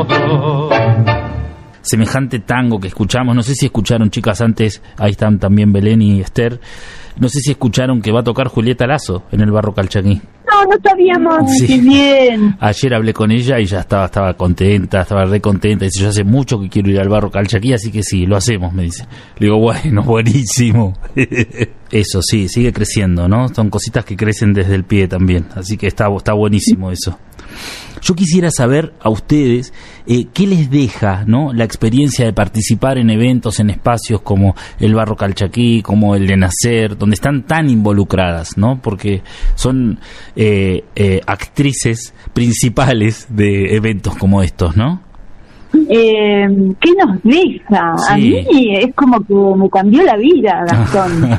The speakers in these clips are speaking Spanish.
Semejante tango que escuchamos, no sé si escucharon, chicas, antes, ahí están también Belén y Esther, no sé si escucharon que va a tocar Julieta Lazo en el Barro Calchaquí. No sabíamos. Sí. Qué bien. Ayer hablé con ella y ya estaba contenta, estaba re contenta. Dice, yo hace mucho que quiero ir al Barro Calchaquí, así que sí, lo hacemos, me dice. Le digo, bueno, buenísimo. Eso sí, sigue creciendo, ¿no? Son cositas que crecen desde el pie también, así que está buenísimo eso. Yo quisiera saber a ustedes qué les deja, ¿no?, la experiencia de participar en eventos, en espacios como el Barro Calchaquí, como el de Nacer, donde están tan involucradas, ¿no? Porque son actrices principales de eventos como estos, ¿no? ¿Qué nos deja? Sí. A mí es como que me cambió la vida, Gastón.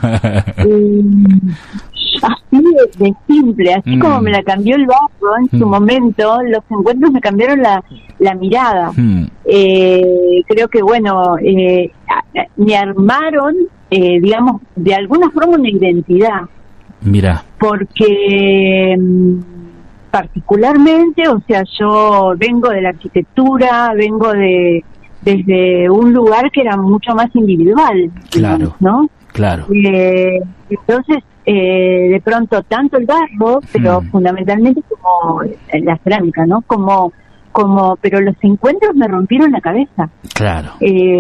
Así de simple, así como me la cambió el barro en su momento, los encuentros me cambiaron la mirada. Creo que, bueno, me armaron, digamos, de alguna forma una identidad. Mira. Porque particularmente, o sea, yo vengo de la arquitectura, vengo desde un lugar que era mucho más individual, claro, ¿no? Claro. Entonces, de pronto, tanto el barro, pero fundamentalmente como la cerámica, ¿no? Pero los encuentros me rompieron la cabeza. Claro.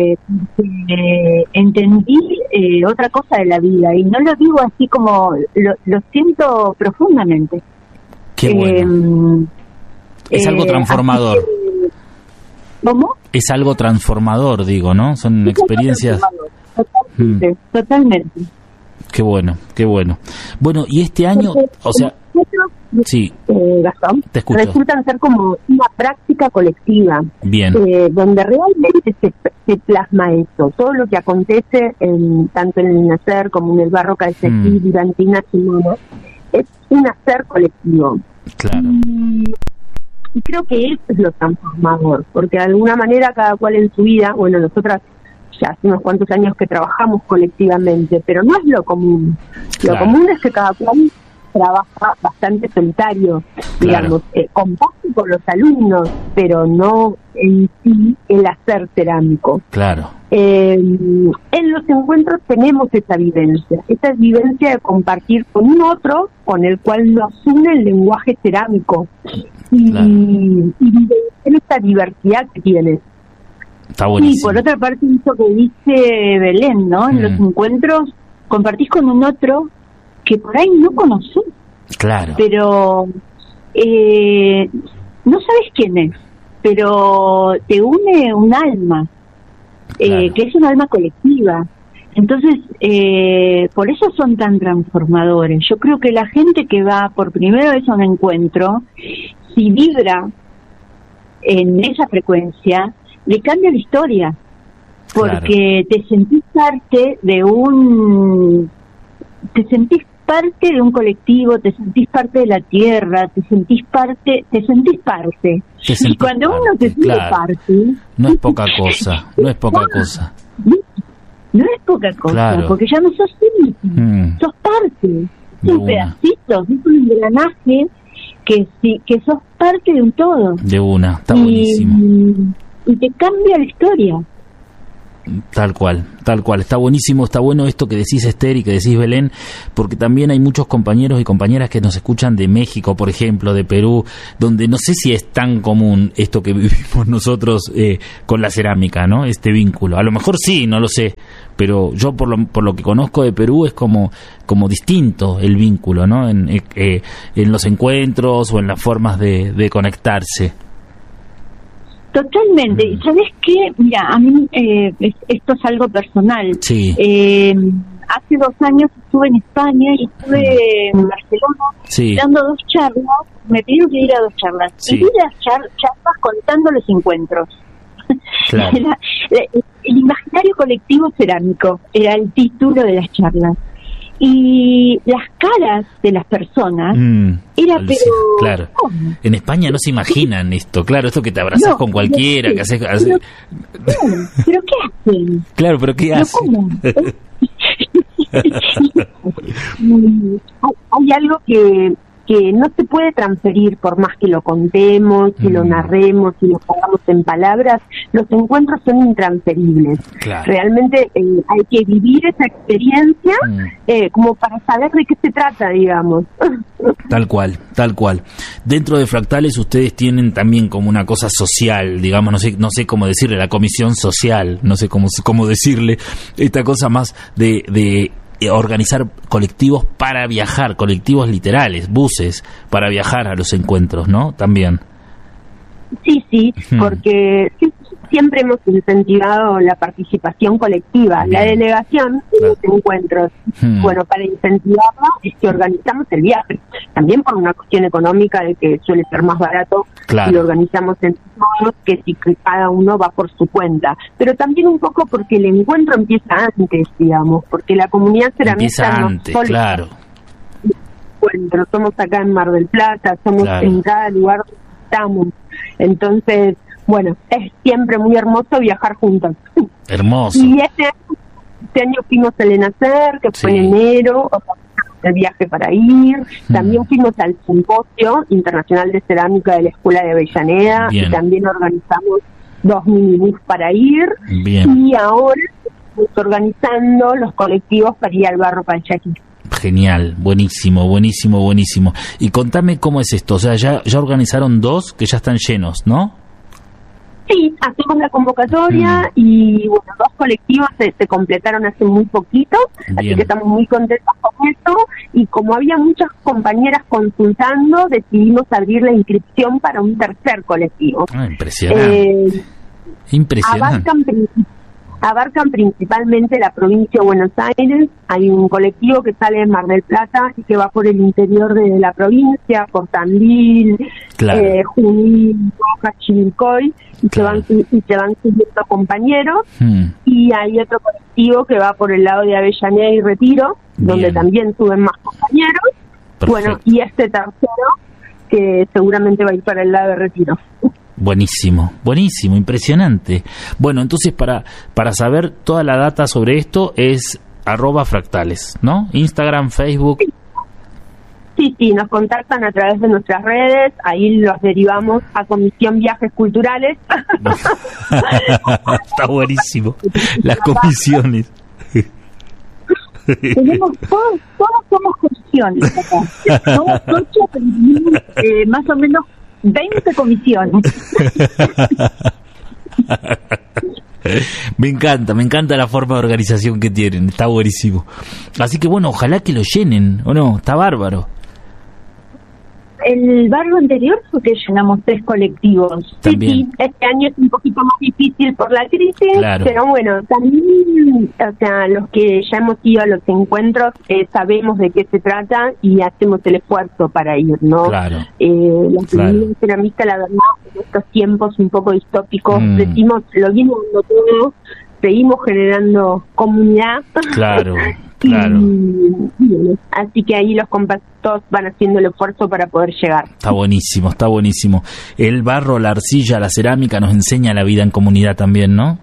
Entendí otra cosa de la vida, y no lo digo así como, lo siento profundamente. Qué bueno. Es algo transformador. ¿Cómo? Es algo transformador, digo, ¿no? Son experiencias. Totalmente. Qué bueno, qué bueno. Bueno, y este año, o sea, sí, Gastón, te escucho. Resultan ser como una práctica colectiva. Bien. Donde realmente se plasma eso, todo lo que acontece tanto en el Nacer como en el Barro Calchaquí, Vivantina, Simona, es un hacer colectivo. Claro. Y creo que eso es lo transformador, porque de alguna manera cada cual en su vida, bueno, nosotras ya hace unos cuantos años que trabajamos colectivamente, pero no es lo común. Lo común es que cada cual trabaja bastante solitario, digamos, comparte con los alumnos, pero no en sí el hacer cerámico. Claro. En los encuentros tenemos esa vivencia de compartir con un otro con el cual nos une el lenguaje cerámico y esta diversidad que tiene. Está buenísimo. Y por otra parte, eso que dice Belén, ¿no? En los encuentros compartís con un otro que por ahí no conocés. Claro. Pero no sabes quién es, pero te une un alma, que es un alma colectiva. Entonces, por eso son tan transformadores. Yo creo que la gente que va por primera vez a un encuentro, si vibra en esa frecuencia, le cambia la historia, porque te sentís parte de un colectivo, te sentís parte de la tierra, te sentís parte. Y cuando uno se siente parte, no es poca cosa, no es poca cosa. No es poca cosa, porque ya no sos único, sos parte, un pedacito, es un engranaje que sos parte de un todo. De una, está buenísimo. Y te cambia la historia. Tal cual, está buenísimo, está bueno esto que decís, Esther, y que decís, Belén, porque también hay muchos compañeros y compañeras que nos escuchan de México, por ejemplo, de Perú, donde no sé si es tan común esto que vivimos nosotros con la cerámica, ¿no? Este vínculo, a lo mejor sí, no lo sé, pero yo por lo que conozco de Perú es como distinto el vínculo, ¿no? En los encuentros o en las formas de conectarse. Totalmente. ¿Sabés qué? Mira, a mí esto es algo personal. Sí. Hace 2 años estuve en España y estuve en Barcelona dando 2 charlas. Me pidieron que ir a 2 charlas. Y di las charlas contando los encuentros. Claro. El imaginario colectivo cerámico era el título de las charlas. Y las caras de las personas era pero claro. En España no se imaginan esto, claro, esto que te abrazas con cualquiera, que haces pero ¿qué hacen? Claro, pero ¿qué hacen? Hay algo que que no se puede transferir por más que lo contemos, que lo narremos y lo pongamos en palabras. Los encuentros son intransferibles. Claro. Realmente hay que vivir esa experiencia como para saber de qué se trata, digamos. Tal cual, tal cual. Dentro de Fractales ustedes tienen también como una cosa social, digamos, no sé cómo decirle, la comisión social, no sé cómo decirle, esta cosa más de organizar colectivos para viajar, colectivos literales, buses para viajar a los encuentros, ¿no? También. Sí, porque siempre hemos incentivado la participación colectiva, la delegación de los encuentros. Bueno, para incentivarla es que organizamos el viaje, también por una cuestión económica de que suele ser más barato si lo organizamos en todos que si cada uno va por su cuenta, pero también un poco porque el encuentro empieza antes, digamos, porque la comunidad ceramista empieza antes, claro. Encuentro, somos acá en Mar del Plata, somos en cada lugar donde estamos, entonces bueno, es siempre muy hermoso viajar juntos. Hermoso. Y este año fuimos al Enacer, que fue en enero, el viaje para ir. También fuimos al Simposio Internacional de Cerámica de la Escuela de Avellaneda. Bien. Y también organizamos 2 minibús para ir. Bien. Y ahora estamos organizando los colectivos para ir al Barro Calchaquí. Genial, buenísimo. Y contame cómo es esto, o sea, ya organizaron 2 que ya están llenos, ¿no? Sí, hacemos la convocatoria y bueno, 2 colectivos se completaron hace muy poquito, así que estamos muy contentos con esto, y como había muchas compañeras consultando, decidimos abrir la inscripción para un tercer colectivo. Impresionante. Abarcan principalmente la provincia de Buenos Aires. Hay un colectivo que sale de Mar del Plata y que va por el interior de la provincia, por Tandil, Junín, Rojas, Chivilcoy, y se van subiendo compañeros. Y hay otro colectivo que va por el lado de Avellaneda y Retiro, donde también suben más compañeros. Perfecto. Bueno, y este tercero que seguramente va a ir para el lado de Retiro. Buenísimo, impresionante. Bueno, entonces para saber toda la data sobre esto es @fractales, ¿no? Instagram, Facebook. Sí, nos contactan a través de nuestras redes, ahí los derivamos a Comisión Viajes Culturales. Está buenísimo, las comisiones. Todos somos comisiones acá. Somos 8, más o menos 20 comisiones. Me encanta la forma de organización que tienen, está buenísimo. Así que bueno, ojalá que lo llenen, ¿o no? Está bárbaro. El barrio anterior fue que llenamos 3 colectivos. También. Sí, este año es un poquito más difícil por la crisis, pero bueno, también, o sea, los que ya hemos ido a los encuentros sabemos de qué se trata y hacemos el esfuerzo para ir, ¿no? Claro. La comunidad ceramista, la verdad, en estos tiempos un poco distópicos, decimos, lo viene dando todo, seguimos generando comunidad. Claro. Así que ahí los compactos van haciendo el esfuerzo para poder llegar. Está buenísimo. El barro, la arcilla, la cerámica nos enseña la vida en comunidad también, ¿no?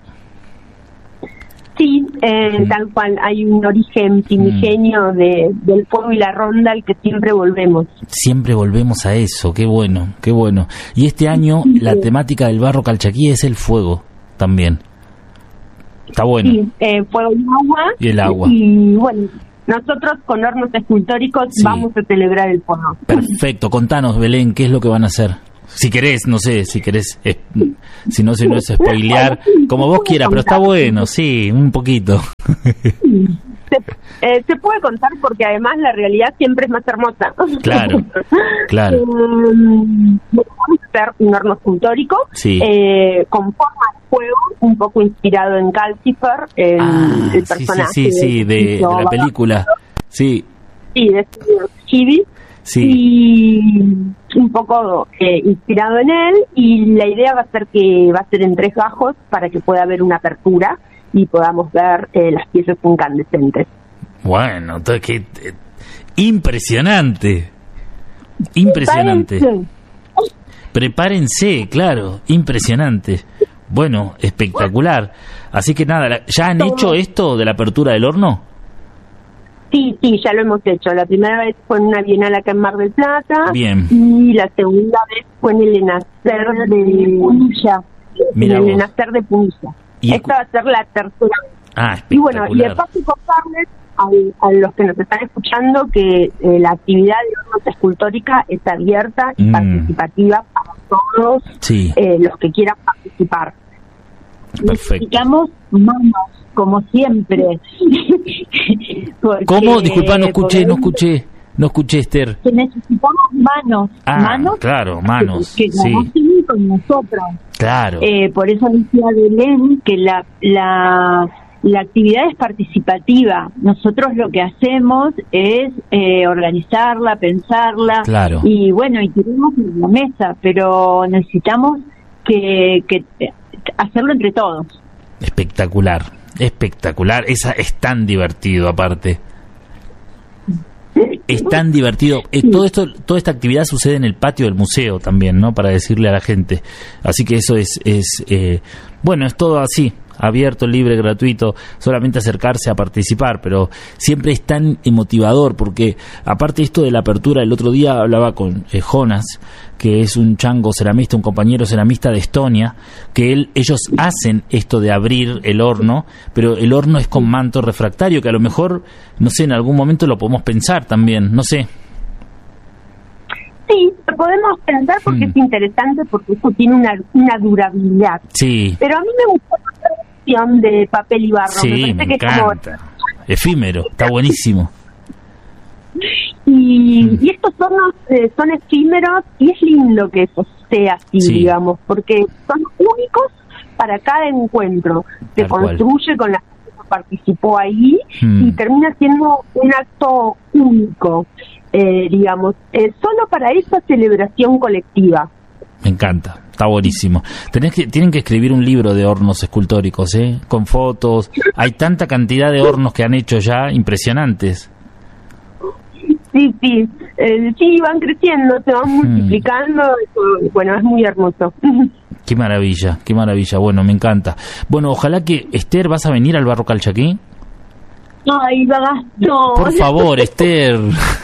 Sí, tal cual. Hay un origen primigenio del fuego y la ronda al que siempre volvemos. Siempre volvemos a eso, qué bueno. Y este año la temática del barro calchaquí es el fuego también. Está bueno. Sí, fuego y agua. Y el agua. Y bueno, nosotros con hornos escultóricos vamos a celebrar el fuego. Perfecto. Contanos, Belén, ¿qué es lo que van a hacer? Si querés, no sé, si no es spoilear, como vos quieras, pero está bueno, sí, un poquito. Se puede contar porque además la realidad siempre es más hermosa. Claro. Vamos a hacer un horno escultórico con forma de fuego, un poco inspirado en Calcifer, el personaje de la película. Sí, de Chibi. Y un poco inspirado en él, y la idea va a ser en 3 gajos para que pueda haber una apertura y podamos ver las piezas incandescentes. Bueno, entonces impresionante. Prepárense, claro, impresionante. Bueno, espectacular. Así que nada, ¿ya han hecho esto de la apertura del horno? Sí, ya lo hemos hecho. La primera vez fue en una bienal acá en Mar del Plata. Bien. Y la segunda vez fue en el Enacer de Punilla. Mira en el vos. Enacer de Punilla. Y- Esta va a ser la tercera vez. Ah, Y bueno, y de espectacular. paso contarles a los que nos están escuchando que la actividad de hornos escultórica es abierta y participativa para todos Sí, los que quieran participar. perfecto. Necesitamos manos, como siempre. Porque, ¿Cómo? Disculpa, no porque escuché, Esther. que necesitamos manos. Manos claro, manos, que sí, nos con nosotros. claro. Por eso decía Belén que la actividad es participativa. Nosotros lo que hacemos es organizarla, pensarla, Claro. y bueno, y tenemos en la mesa, pero necesitamos que hacerlo entre todos. Espectacular. Esa es tan divertido, aparte. Es tan divertido. Toda esta actividad sucede en el patio del museo también, ¿no? Para decirle a la gente. Así que eso es bueno, es todo así, abierto, libre, gratuito, solamente acercarse a participar, pero siempre es tan motivador, porque aparte esto de la apertura, el otro día hablaba con Jonas, que es un chango ceramista, un compañero ceramista de Estonia, que ellos hacen esto de abrir el horno, pero el horno es con manto refractario, que a lo mejor, no sé, en algún momento lo podemos pensar también, no sé. Sí, lo podemos pensar porque es interesante, porque eso tiene una durabilidad. Sí. Pero a mí me gustó la versión de papel y barro. Sí, me parece que es como... encanta. Efímero, está buenísimo. Y estos hornos son efímeros y es lindo que eso sea así, Sí. digamos, porque son únicos para cada encuentro. Se Tal cual. construye con la gente que participó ahí y termina siendo un acto único, digamos, solo para esa celebración colectiva. Me encanta, está buenísimo. Tienen que escribir un libro de hornos escultóricos, con fotos. Hay tanta cantidad de hornos que han hecho ya, impresionantes. Sí, van creciendo, se van multiplicando, bueno, es muy hermoso. Qué maravilla. Bueno, me encanta. Bueno, ojalá que, Esther, ¿vas a venir al Barro Calchaquí? Ay, Gastón. Por favor, Esther.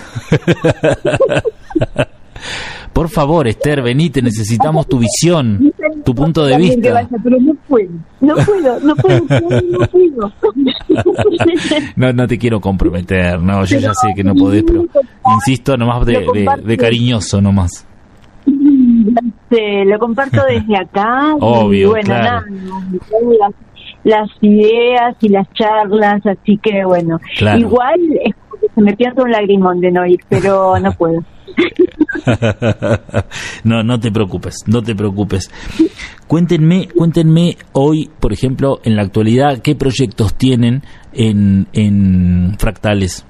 Por favor, Esther, venite, necesitamos tu visión, tu punto de También que vista. vaya, pero no puedo. No te quiero comprometer, no, yo ya sé que no podés, pero insisto, nomás de cariñoso nomás. Lo comparto desde acá. Obvio, y bueno, claro. nada, las ideas y las charlas, así que bueno, Claro. igual es como que se me pierde un lagrimón de no ir, pero no puedo. No te preocupes. Cuéntenme hoy, por ejemplo, en la actualidad, ¿qué proyectos tienen en Fractales?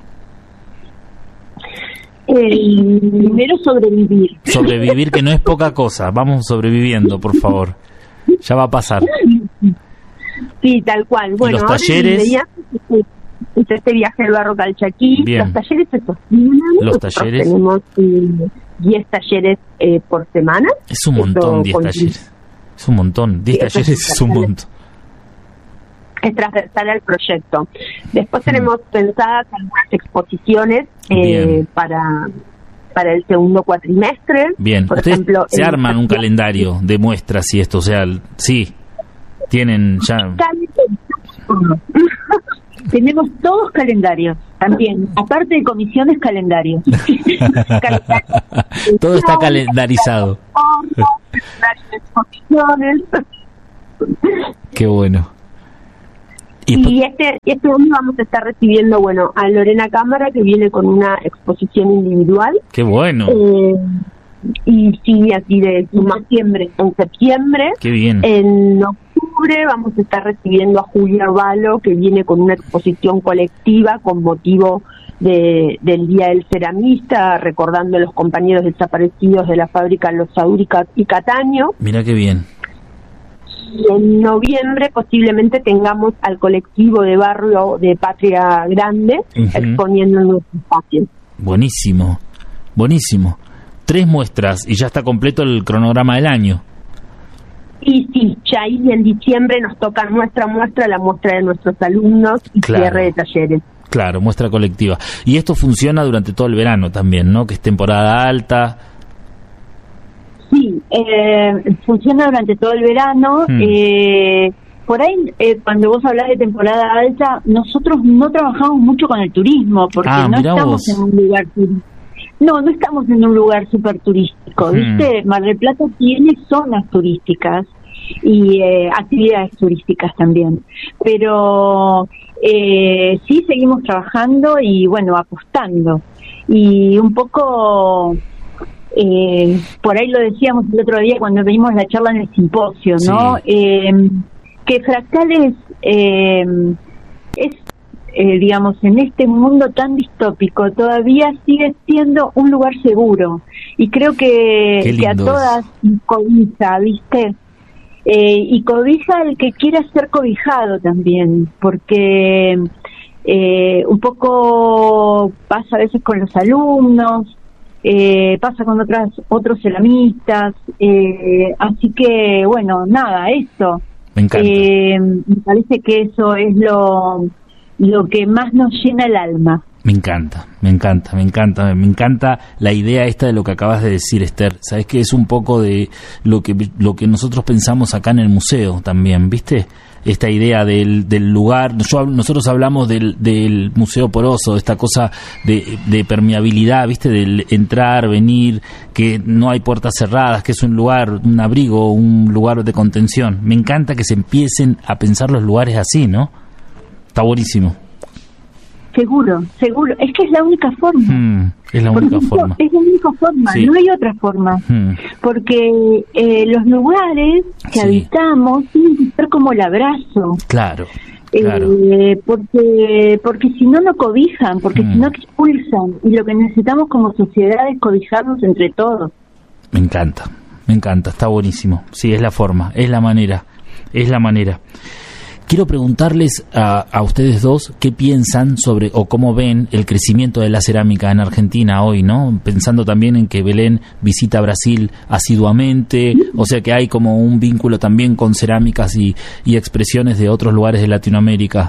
Primero sobrevivir. Sobrevivir, que no es poca cosa. Vamos sobreviviendo, por favor. Ya va a pasar. Sí, tal cual. Bueno, los talleres? Este viaje al Barro Calchaquí, Bien. los talleres se sostienen. Los Nosotros talleres. tenemos 10 talleres por semana. Es un montón, 10 con- talleres. Es un montón. 10 Sí, eso talleres es un montón. Es transversal al proyecto. Después tenemos pensadas algunas exposiciones Bien. para el segundo cuatrimestre. Bien. Por Ustedes ejemplo, se en arman un calendario de muestras y esto, o sea, sí. Tienen ya... Tenemos todos calendarios también, aparte de comisiones, calendarios. Todo está calendarizado. Exposiciones. Qué bueno. Y este año vamos a estar recibiendo, bueno, a Lorena Cámara, que viene con una exposición individual. Qué bueno. Y sí, así de septiembre. En septiembre, Qué bien. en octubre, vamos a estar recibiendo a Julia Valo, que viene con una exposición colectiva con motivo del Día del Ceramista, recordando a los compañeros desaparecidos de la fábrica Los Saúrica y Cataño. Mira qué bien. Y en noviembre posiblemente tengamos al colectivo de barrio de Patria Grande exponiendo en nuestro espacio. Buenísimo. 3 muestras y ya está completo el cronograma del año. Y sí, ya ahí en diciembre nos toca nuestra muestra, la muestra de nuestros alumnos y Claro. cierre de talleres. Claro, muestra colectiva. Y esto funciona durante todo el verano también, ¿no? Que es temporada alta. Sí, funciona durante todo el verano. Por ahí, cuando vos hablás de temporada alta, nosotros no trabajamos mucho con el turismo, porque no estamos en un lugar turístico. No estamos en un lugar súper turístico, ¿viste? Mar del Plata tiene zonas turísticas y actividades turísticas también, pero sí seguimos trabajando y, bueno, apostando. Y un poco... por ahí lo decíamos el otro día cuando vimos la charla en el simposio, ¿no? Sí. Que Fractal es digamos, en este mundo tan distópico, todavía sigue siendo un lugar seguro. Y creo que a todas cobija, ¿viste? Y cobija el que quiera ser cobijado también, porque un poco pasa a veces con los alumnos, pasa con otros ceramistas, así que, bueno, nada, esto. Me encanta. Me parece que eso es lo que más nos llena el alma. Me encanta la idea esta de lo que acabas de decir, Esther. Sabes que es un poco de lo que nosotros pensamos acá en el museo también, ¿viste? Esta idea del lugar. Nosotros hablamos del Museo Poroso, esta cosa de permeabilidad, ¿viste? Del entrar, venir, que no hay puertas cerradas, que es un lugar, un abrigo, un lugar de contención. Me encanta que se empiecen a pensar los lugares así, ¿no? Está buenísimo. Seguro. Es que es la única forma. Es la única forma. Es la única forma, sí. No hay otra forma. Porque los lugares que habitamos tienen que ser como el abrazo. Claro. Porque si no cobijan, porque si no expulsan. Y lo que necesitamos como sociedad es cobijarnos entre todos. Me encanta, está buenísimo. Sí, es la forma, es la manera. Quiero preguntarles a ustedes dos qué piensan sobre o cómo ven el crecimiento de la cerámica en Argentina hoy, ¿no? Pensando también en que Belén visita Brasil asiduamente, o sea que hay como un vínculo también con cerámicas y expresiones de otros lugares de Latinoamérica.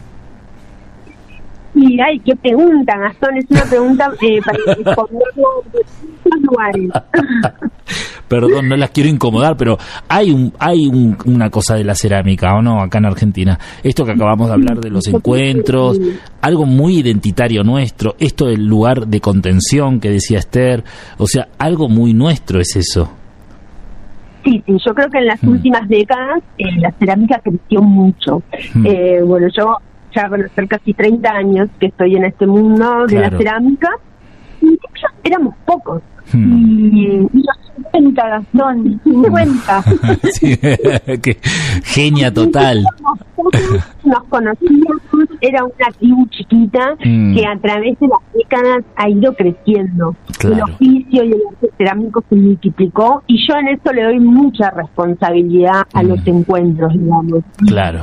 Y ay, qué pregunta, Gastón, es una pregunta para responderlo de muchos lugares. Perdón, no las quiero incomodar, pero hay una cosa de la cerámica, ¿o no? Acá en Argentina. Esto que acabamos de hablar de los encuentros, algo muy identitario nuestro, esto del lugar de contención que decía Esther, o sea, algo muy nuestro es eso. Sí, yo creo que en las últimas décadas la cerámica creció mucho. Bueno, yo ya van a ser casi 30 años que estoy en este mundo de la cerámica, y éramos pocos. Y los 50, Gastón, 50. Sí, qué genia total. Nos conocíamos, era una tribu chiquita que a través de las décadas ha ido creciendo. Claro. El oficio y el arte cerámico se multiplicó, y yo en eso le doy mucha responsabilidad a los encuentros, digamos. Claro.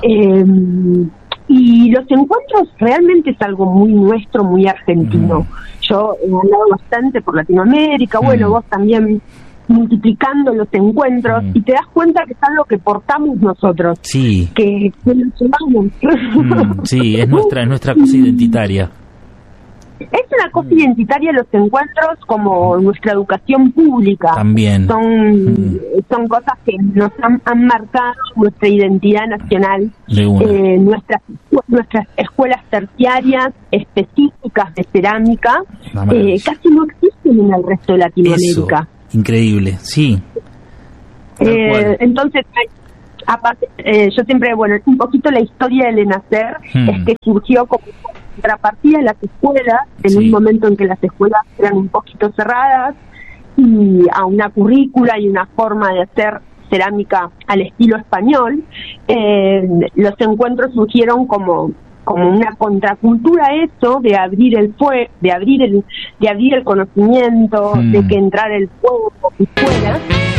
Y los encuentros realmente es algo muy nuestro, muy argentino. Yo he andado bastante por Latinoamérica, bueno, vos también, multiplicando los encuentros, y te das cuenta que es algo que portamos nosotros, sí, que lo llevamos. Sí, es nuestra cosa identitaria. Es una cosa identitaria los encuentros, como nuestra educación pública. También. Son cosas que nos han marcado nuestra identidad nacional. Nuestras escuelas terciarias específicas de cerámica casi no existen en el resto de Latinoamérica. Eso, increíble, sí. Entonces, aparte, yo siempre, bueno, un poquito la historia del ENACER es que surgió como contrapartida en las escuelas, en un momento en que las escuelas eran un poquito cerradas, y a una currícula y una forma de hacer cerámica al estilo español. Los encuentros surgieron como una contracultura a eso, de abrir de abrir el conocimiento, de que entrara el fuego y fuera.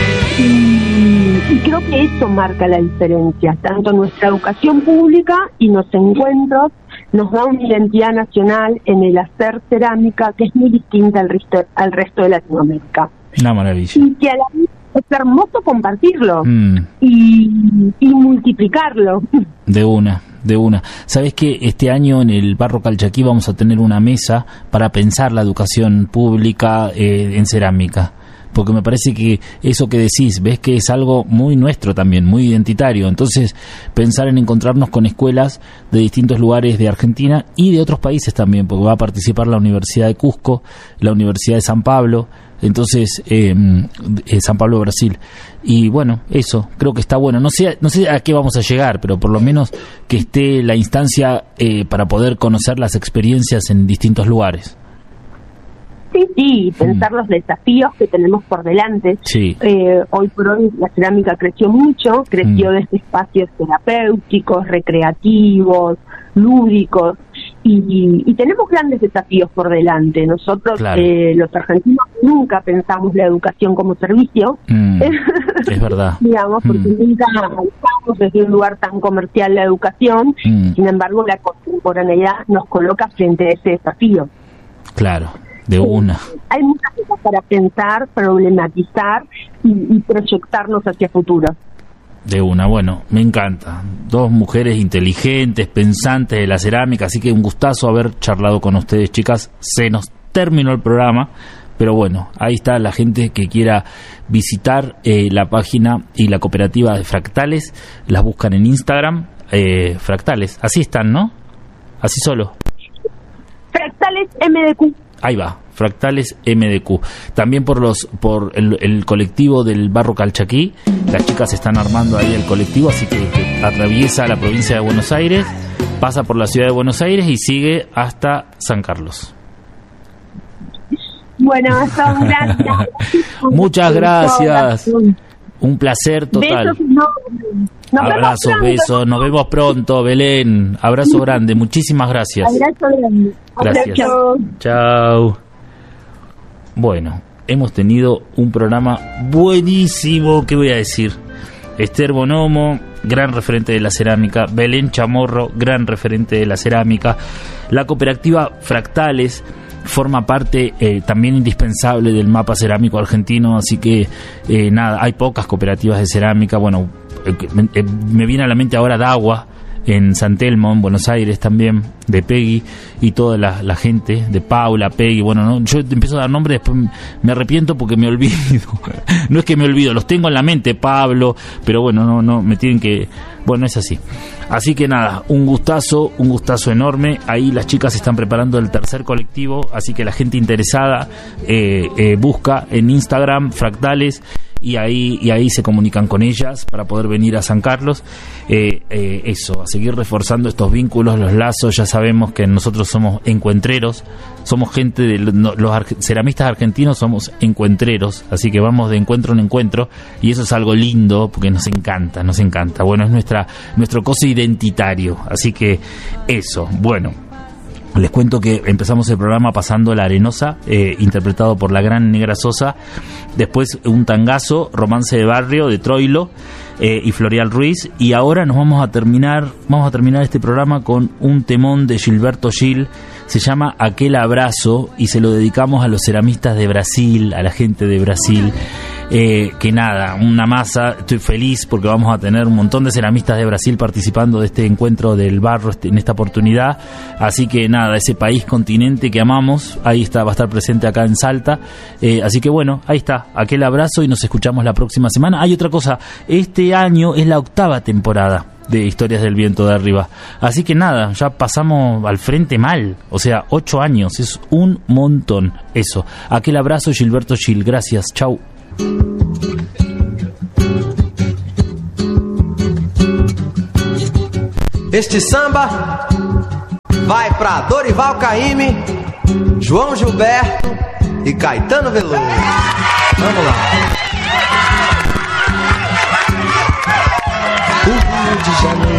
Y creo que eso marca la diferencia. Tanto nuestra educación pública y los encuentros nos da una identidad nacional en el hacer cerámica que es muy distinta al resto de Latinoamérica. Una maravilla. Y que a la vez es hermoso compartirlo y multiplicarlo. De una. De una. ¿Sabés que este año en el Barro Calchaquí vamos a tener una mesa para pensar la educación pública en cerámica? Porque me parece que eso que decís, ves que es algo muy nuestro también, muy identitario. Entonces, pensar en encontrarnos con escuelas de distintos lugares de Argentina y de otros países también, porque va a participar la Universidad de Cusco, la Universidad de San Pablo, entonces San Pablo, Brasil. Y bueno, eso, creo que está bueno. No sé a qué vamos a llegar, pero por lo menos que esté la instancia para poder conocer las experiencias en distintos lugares. Sí, pensar los desafíos que tenemos por delante. Sí. Hoy por hoy la cerámica creció mucho, desde espacios terapéuticos, recreativos, lúdicos, y tenemos grandes desafíos por delante. Nosotros, claro, los argentinos, nunca pensamos la educación como servicio. Es verdad. Digamos, porque nunca estamos desde un lugar tan comercial la educación. Sin embargo, la contemporaneidad nos coloca frente a ese desafío. Claro. De una. Hay muchas cosas para pensar, problematizar y proyectarnos hacia futuro. De una, bueno, me encanta. Dos mujeres inteligentes, pensantes de la cerámica, así que un gustazo haber charlado con ustedes, chicas. Se nos terminó el programa, pero bueno, ahí está la gente que quiera visitar la página y la cooperativa de Fractales. Las buscan en Instagram, Fractales, así están, ¿no? Así solo. Fractales MDQ. Ahí va, Fractales MDQ. También por el colectivo del Barro Calchaquí. Las chicas están armando ahí el colectivo, así que atraviesa la provincia de Buenos Aires, pasa por la ciudad de Buenos Aires y sigue hasta San Carlos. Bueno, son gracias. Muchas gracias. Un placer total. Abrazos, besos. Nos vemos pronto, Belén. Abrazo grande. Muchísimas gracias. Abrazo grande. Gracias. Chao. Bueno, hemos tenido un programa buenísimo. ¿Qué voy a decir? Esther Bonomo, gran referente de la cerámica. Belén Chamorro, gran referente de la cerámica. La cooperativa Fractales forma parte también indispensable del mapa cerámico argentino, así que nada, hay pocas cooperativas de cerámica. Bueno, me viene a la mente ahora Dagua en San Telmo, en Buenos Aires también, de Peggy y toda la gente, de Paula, Peggy. Bueno, no, yo empiezo a dar nombres, después me arrepiento porque me olvido. No es que me olvido, los tengo en la mente, Pablo, pero bueno, no me tienen que... Bueno, es así. Así que nada, un gustazo enorme. Ahí las chicas están preparando el tercer colectivo, así que la gente interesada busca en Instagram Fractales y ahí se comunican con ellas para poder venir a San Carlos. Eso, a seguir reforzando estos vínculos, los lazos. Ya sabemos que nosotros somos encuentreros, somos gente de los ceramistas argentinos, somos encuentreros, así que vamos de encuentro en encuentro y eso es algo lindo porque nos encanta. Bueno, es nuestro coso identitario, así que eso. Bueno, les cuento que empezamos el programa pasando La Arenosa, interpretado por la gran Negra Sosa. Después un tangazo, Romance de Barrio, de Troilo y Florial Ruiz. Y ahora vamos a terminar este programa con un temón de Gilberto Gil. Se llama Aquel Abrazo y se lo dedicamos a los ceramistas de Brasil, a la gente de Brasil. Que nada, una masa. Estoy feliz porque vamos a tener un montón de ceramistas de Brasil participando de este encuentro del barro en esta oportunidad, así que nada, ese país continente que amamos, ahí está, va a estar presente acá en Salta, así que bueno, ahí está, aquel abrazo y nos escuchamos la próxima semana. Hay otra cosa, este año es la 8ª temporada de Historias del Viento de Arriba, así que nada, ya pasamos al frente mal, o sea, 8 años, es un montón. Eso, aquel abrazo, Gilberto Gil, gracias, chau. Este samba vai pra Dorival Caymmi, João Gilberto e Caetano Veloso. Vamos lá. O Rio de Janeiro